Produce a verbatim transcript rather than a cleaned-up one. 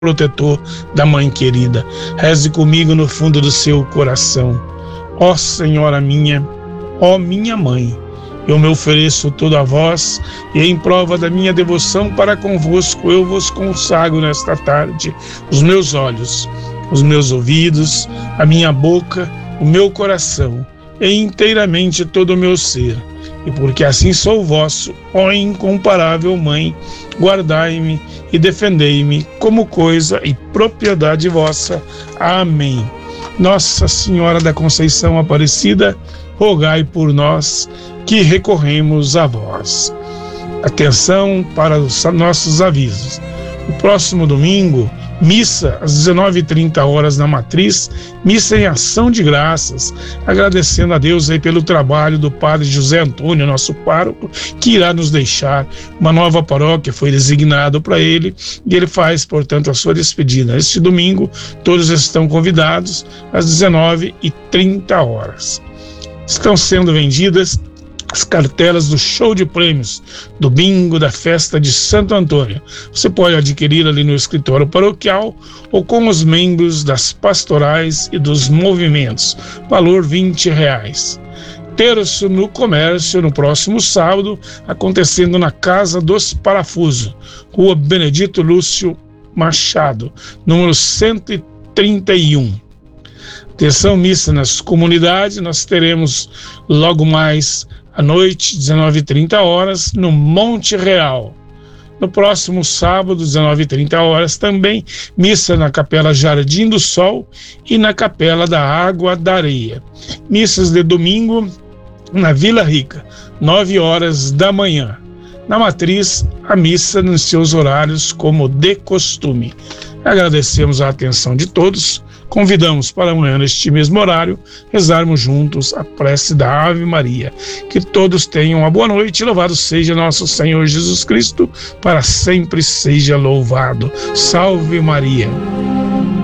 protetor da Mãe querida. Reze comigo no fundo do seu coração. Ó Senhora minha, ó minha Mãe, eu me ofereço todo a vós e em prova da minha devoção para convosco eu vos consagro nesta tarde os meus olhos, os meus ouvidos, a minha boca, o meu coração e inteiramente todo o meu ser. E porque assim sou vosso, ó incomparável Mãe, guardai-me e defendei-me como coisa e propriedade vossa. Amém. Nossa Senhora da Conceição Aparecida, rogai por nós que recorremos a vós. Atenção para os nossos avisos. No próximo domingo, missa às dezenove e trinta horas na Matriz, missa em ação de graças, agradecendo a Deus aí pelo trabalho do Padre José Antônio, nosso pároco, que irá nos deixar. Uma nova paróquia foi designada para ele e ele faz, portanto, a sua despedida. Este domingo, todos estão convidados às dezenove e trinta horas. Estão sendo vendidas as cartelas do show de prêmios do bingo da festa de Santo Antônio. Você pode adquirir ali no escritório paroquial ou com os membros das pastorais e dos movimentos. Valor vinte reais. Terço no comércio no próximo sábado, acontecendo na Casa dos Parafuso, Rua Benedito Lúcio Machado, número cento e trinta e um. Atenção, missa nas comunidades, nós teremos logo mais à noite, dezenove e trinta horas, no Monte Real. No próximo sábado, dezenove e trinta horas, também missa na Capela Jardim do Sol e na Capela da Água da Areia. Missas de domingo na Vila Rica, nove horas da manhã. Na Matriz, a missa nos seus horários como de costume. Agradecemos a atenção de todos. Convidamos para amanhã, neste mesmo horário, rezarmos juntos a prece da Ave Maria. Que todos tenham uma boa noite. Louvado seja nosso Senhor Jesus Cristo, para sempre seja louvado. Salve Maria.